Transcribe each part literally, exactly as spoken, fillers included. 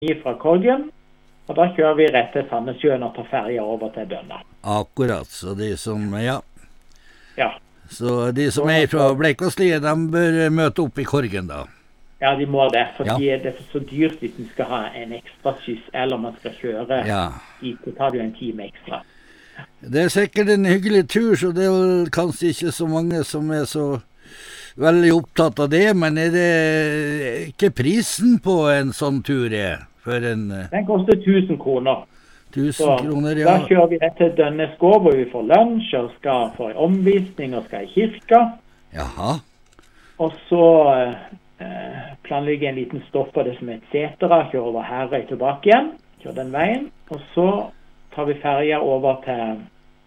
ni fra Korgen, og da kjører vi rett til Sandnessjøen og tar ferja over til Dønna. Akkurat, så de som, ja. Ja. Så de som er fra Bleikvassliet, de bør møte opp i Korgen da. Ja, de må det, for Ja. det er så dyrt hvis man skal ha en ekstra skyss, eller man skal kjøre Ja. dit, så tar det jo en time ekstra. Det er sikkert en hyggelig tur, så det er vel kanskje ikke så mange som er så veldig opptatt av det, men er det ikke prisen på en sånn tur er? For en Den koster tusen kroner. tusen Så kroner, da ja. kjører vi rett til Dønneskov, hvor vi får lunsj, og skal få en omvisning, og skal i kirka. Jaha. Og så eh, planlegger jeg en liten stopp på det som er et setera, kjører over Herøy tilbake igjen, kjører den veien, og så tar vi ferja over til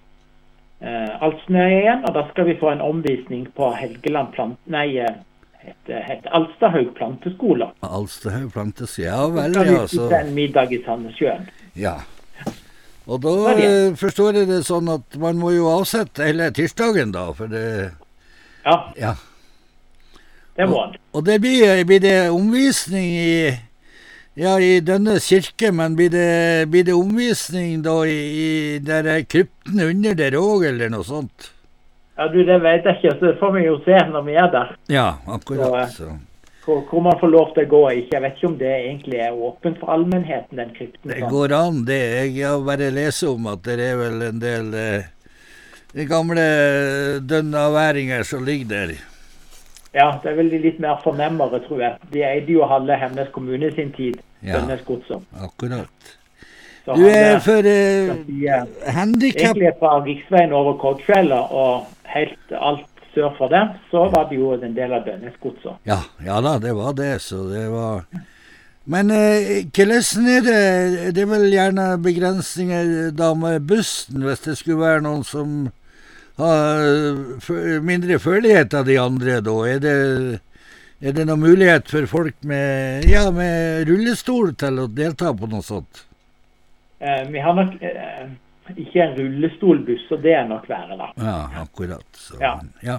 eh, Alsnøya igjen, og da skal vi få en omvisning på Helgeland plant... Nei, heter het Alstahaug planteskole. Alstahaug plantes, ja vel, Så skal vi ja. Så, spise en middag i Sandnessjøen. ja. Og da eh, forstår jeg det sånn at man må jo avsette hele tirsdagen da, for det, Ja, ja. det må han. Og det blir, blir det omvisning i, ja, i Dønnes kirke, men blir det, blir det omvisning da i, i der krypten under der også, eller noe sånt? Ja, du, det vet jeg ikke, så det får vi jo se når vi er der. Ja, akkurat. Så. Hvor, hvor man får lov til å gå ikke. Jeg vet ikke om det egentlig er åpent for allmennheten, den krypten. Det går an, det. Jeg har bare lest om at det er vel en del eh, gamle dønnaværinger som ligger der. Ja, det er vel de litt mer fornemmere, tror jeg. De eide jo halve Hemnes kommune i sin tid, Ja. Dønnes godsom. Akkurat. Så Du han er er for eh, ja, handicap... egentlig fra riksveien over Korgfjellet og helt alt sør for det, så var det jo en del av Dønnes godsom. Ja, ja da, det var det, så det var... Men eh, hvordan er det? Det er vel gjerne begrensninger da med bussen, hvis det skulle være noen som har f- mindre følelighet av de andre da. Er det, er det noen mulighet for folk med, ja, med rullestol til å delta på noe sånt? Eh, vi har nok eh, ikke en rullestolbuss, og det er nok verre da. Ja, akkurat. Så, Ja. ja.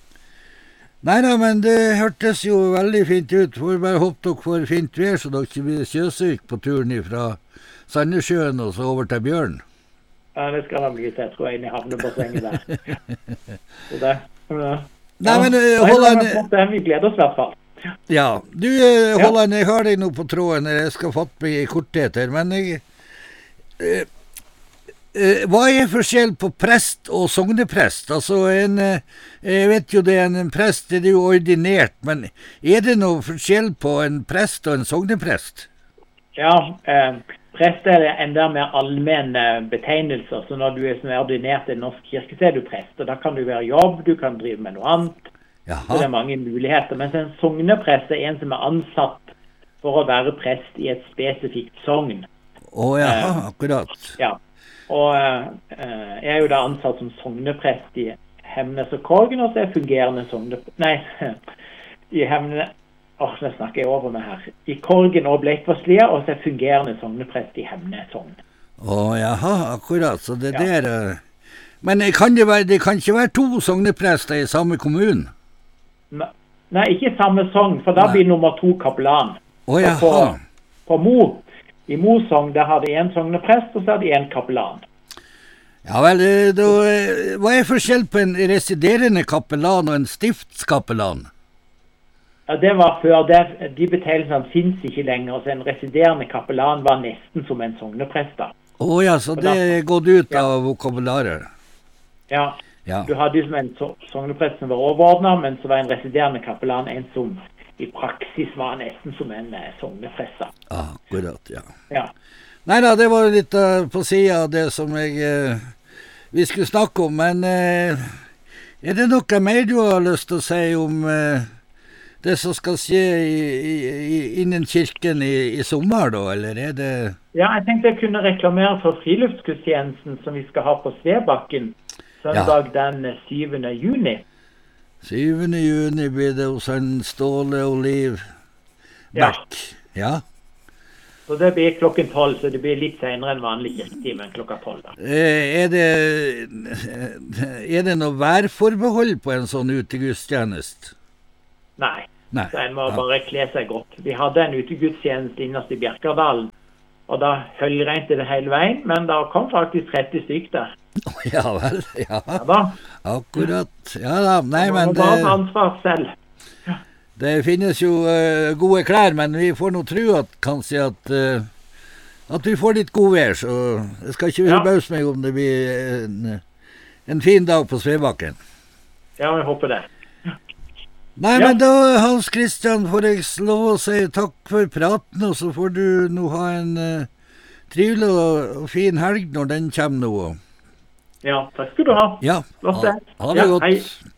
Neida, men det hørtes jo veldig fint ut. Får bare håpe dere får fint vær, så dere ikke blir sjøsyk på turen fra Sandnessjøen og så over til Bjørn. Ja, det skal da bli til, tror jeg, inn i havnebassenget der. Så det, ja. Nei, men uh, Nei, Holland, det er flott, det. Vi gleder oss i hvert fall. ja, du uh, Holland, jeg har deg nå på tråden, jeg skal fatte meg i korthet her, men jeg, uh, uh, hva er forskjell på prest og sogneprest? Altså, en, uh, jeg vet jo det er en prest, det er jo ordinert, men er det noe forskjell på en prest og en sogneprest? Ja, eh, prest er enda mer allmenne betegnelser, så når du er som er ordinert i Norsk kirke, så er du prest, og da kan du være jobb, du kan drive med noe annet, så det Jaha, er mange muligheter, mens en sogneprest er en som er ansatt for å være prest i et spesifikt sogn. å jaha, akkurat. Ja, og eh, jeg er jo da ansatt som sogneprest i Hemnes og Korgen, og så er jeg fungerende sogneprest, nei, i Hemnes, åh, nå snakker jeg over meg her, i Korgen og Bleikvasslia, og så er jeg fungerende sogneprest i Hemnes sogn. Å jaha, akkurat, så det Ja. der... uh, Men kan det, være, det kan ikke være to sogneprester i samme kommunen? Ne- Nei, ikke samme sogn, for da Nei. blir nummer to kapellan. Å Og jaha, på, på Mo, i Mo sogn, der har de en sogneprest, og så har de en kapellan. ja vel, eh, da, eh, hva er forskjell på en residerende kapellan og en stiftskapellan? Ja, det var før, det, de betegnelsene finnes ikke lenger, så en residerende kapellan var nesten som en sogneprest da. Å ja, så det er gått ut Ja. av vokabularet. Ja, Ja, du hadde jo som en so- sogneprest som var overordnet, men så var en residerende kapellan en som i praksis var nesten som en eh, sogneprest da. akkurat, ja. Ja. Neida, det var litt uh, på siden av det som jeg, uh, vi skulle snakke om, men uh, er det noe mer du har lyst til å si om uh, det som skal skje i, i, i- innen kirken i, i sommer da, eller er det... Ja, jeg tenkte jeg kunne reklamere for friluftsgudstjenesten som vi skal ha på Svebakken søndag den syvende juni. syvende juni blir det hos en Ståle Oliv Ja. Beck. Ja. Så det blir klokken tolv, så det blir litt senere enn vanlig kirketime enn klokka tolv da. Eh, Er det, er det noe værforbehold på en sånn utegudstjenest? Nei, Nei. Så en må Ja. bare kle seg godt. Vi hadde en utegudstjeneste innerst i Bjerkerdalen, og da høljregnet det hele veien, men da kom faktisk tretti stykk der. Ja vel, ja. Ja da. Akkurat. Ja da, nei, Man men må bare ta det, ansvar selv. det finnes jo eh, gode klær, men vi får nå tro at kanskje at, eh, at vi får litt god vær, så det skal ikke Ja. forbause meg om det blir en, en fin dag på Svebakken. Ja, jeg håper det. Nei, Ja. men da, Hans Christian, får jeg lov å si takk for praten, og så får du nå ha en uh, trivelig og, og fin helg når den kommer nå. Ja, takk skal du ha. Ja, Flott ha, det. ha det Ja, godt. hei.